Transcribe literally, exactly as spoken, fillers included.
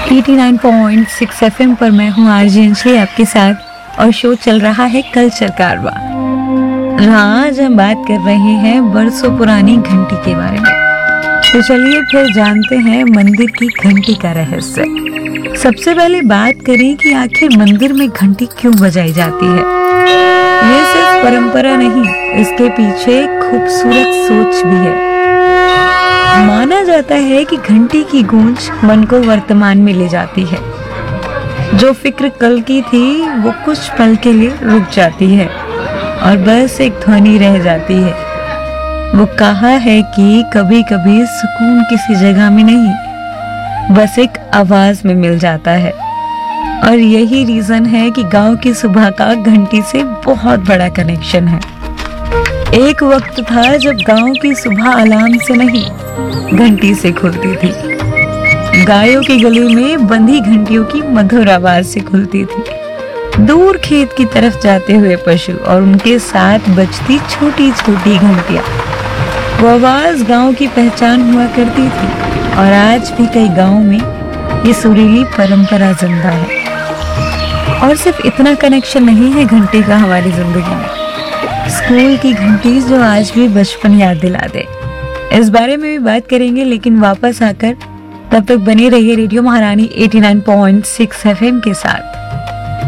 Eighty nine point six FM पर मैं हूँ आरजे अंशली आपके साथ और शो चल रहा है कल्चर कारवा। आज हम बात कर रहे हैं बरसों पुरानी घंटी के बारे में। तो चलिए फिर जानते हैं मंदिर की घंटी का रहस्य। सबसे पहले बात करें कि आखिर मंदिर में घंटी क्यों बजाई जाती है। ये सिर्फ परंपरा नहीं, इसके पीछे एक खूबसूरत सोच भी है। माना जाता है कि घंटी की गूंज मन को वर्तमान में ले जाती है। जो फिक्र कल की थी वो कुछ पल के लिए रुक जाती है और बस एक ध्वनि रह जाती है। वो कहा है कि कभी कभी सुकून किसी जगह में नहीं, बस एक आवाज में मिल जाता है। और यही रीजन है कि गांव की सुबह का घंटी से बहुत बड़ा कनेक्शन है। एक वक्त था जब गांव की सुबह अलार्म से नहीं, घंटी से खुलती थी। गायों की गली में बंधी घंटियों की मधुर आवाज से खुलती थी। दूर खेत की तरफ जाते हुए पशु और उनके साथ बजती छोटी छोटी घंटियां, वो आवाज गांव की पहचान हुआ करती थी। और आज भी कई गांवों में ये सुरीली परंपरा जिंदा है। और सिर्फ इतना कनेक्शन नहीं है घंटी का हमारी जिंदगी में, स्कूल की घंटी जो आज भी बचपन याद दिला दे। इस बारे में भी बात करेंगे, लेकिन वापस आकर तब तक बने रहिए रेडियो महारानी eighty nine point six FM के साथ।